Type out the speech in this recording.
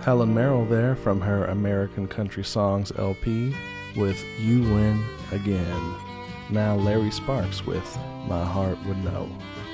Helen Merrill there from her American Country Songs LP with You Win Again. Now Larry Sparks with My Heart Would Know.